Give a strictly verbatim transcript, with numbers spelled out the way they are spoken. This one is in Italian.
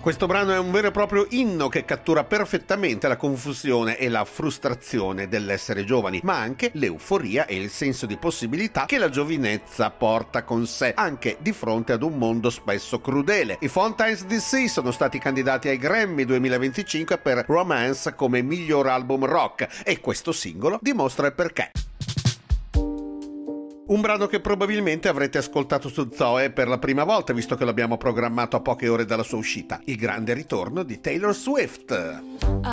Questo brano è un vero e proprio inno che cattura perfettamente la confusione e la frustrazione dell'essere giovani, ma anche l'euforia e il senso di possibilità che la giovinezza porta con sé, anche di fronte ad un mondo spesso crudele. I Fontaines D C sono stati candidati ai Grammy duemilaventicinque per Romance come miglior album rock e questo singolo dimostra il perché. Un brano che probabilmente avrete ascoltato su Zoe per la prima volta, visto che l'abbiamo programmato a poche ore dalla sua uscita, il grande ritorno di Taylor Swift.